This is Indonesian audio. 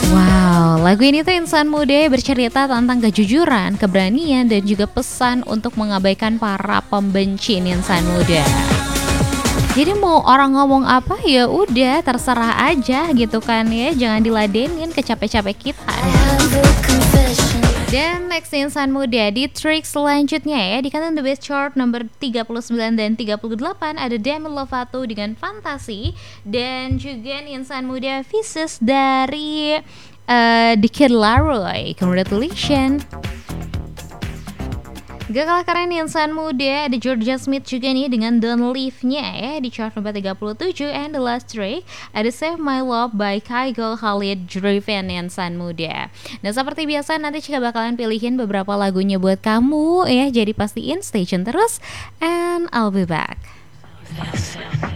Wow, lagu ini tuh Insan Muda bercerita tentang kejujuran, keberanian, dan juga pesan untuk mengabaikan para pembenci nih insan muda. Jadi mau orang ngomong apa ya udah terserah aja gitu kan ya, jangan diladenin kecapek-capek kita. Dan next insan muda di track selanjutnya ya di kanan The Best Chart nomor 39 dan 38 ada Demi Lovato dengan Fantasi, dan juga nih insan muda Pieces dari The Kid Laroi. Congratulations. Gak kalah keren nih insan muda, ada Georgia Smith juga nih dengan Don't Leave-nya ya di chart nomor 37. And the last track ada Save My Love by Kygo Khalid Driven insan muda. Nah seperti biasa nanti Cika bakalan pilihin beberapa lagunya buat kamu ya, jadi pastiin stay tune terus and I'll be back.